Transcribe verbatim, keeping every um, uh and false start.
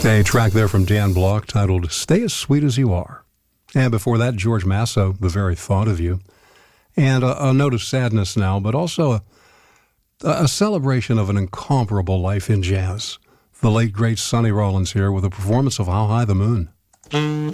A track there from Dan Block titled Stay As Sweet As You Are. And before that, George Masso, The Very Thought of You. And a, a note of sadness now, but also a, a celebration of an incomparable life in jazz. The late, great Sonny Rollins here with a performance of How High the Moon.